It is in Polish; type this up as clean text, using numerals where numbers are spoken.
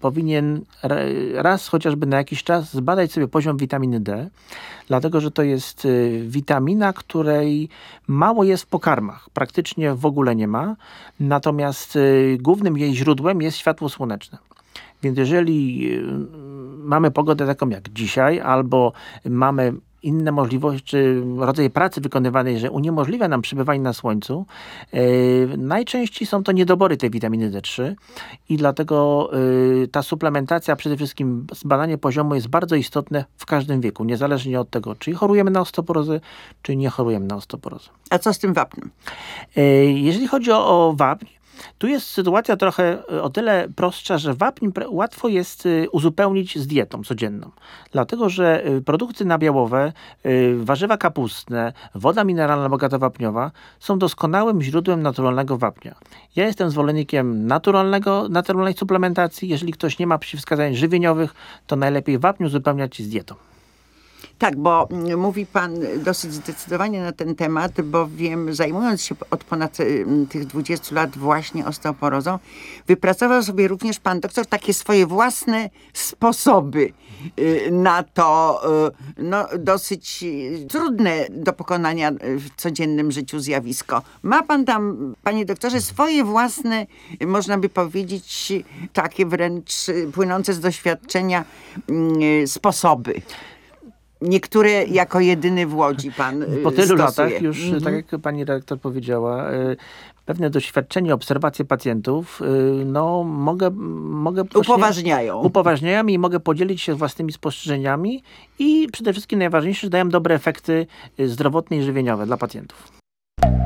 powinien raz chociażby na jakiś czas zbadać sobie poziom witaminy D, dlatego że to jest witamina, której mało jest w pokarmach. Praktycznie w ogóle nie ma. Natomiast głównym jej źródłem jest światło słoneczne. Więc jeżeli mamy pogodę taką jak dzisiaj, albo mamy inne możliwości, czy rodzaj pracy wykonywanej, że uniemożliwia nam przebywanie na słońcu, najczęściej są to niedobory tej witaminy D3 i dlatego ta suplementacja, przede wszystkim zbadanie poziomu jest bardzo istotne w każdym wieku, niezależnie od tego, czy chorujemy na osteoporozę, czy nie chorujemy na osteoporozę. A co z tym wapnem? Jeżeli chodzi o wapń, tu jest sytuacja trochę o tyle prostsza, że wapń łatwo jest uzupełnić z dietą codzienną. Dlatego, że produkty nabiałowe, warzywa kapustne, woda mineralna bogata wapniowa są doskonałym źródłem naturalnego wapnia. Ja jestem zwolennikiem naturalnej suplementacji. Jeżeli ktoś nie ma przeciwwskazań żywieniowych, to najlepiej wapń uzupełniać z dietą. Tak, bo mówi pan dosyć zdecydowanie na ten temat, bowiem zajmując się od ponad tych 20 lat właśnie osteoporozą, wypracował sobie również pan doktor takie swoje własne sposoby na to dosyć trudne do pokonania w codziennym życiu zjawisko. Ma pan tam, panie doktorze, swoje własne, można by powiedzieć, takie wręcz płynące z doświadczenia sposoby. Niektóre jako jedyny w Łodzi pan Po tylu stosuje. latach już, tak jak pani redaktor powiedziała, pewne doświadczenie, obserwacje pacjentów, mogę upoważniają i mogę podzielić się własnymi spostrzeżeniami i przede wszystkim najważniejsze, że dają dobre efekty zdrowotne i żywieniowe dla pacjentów.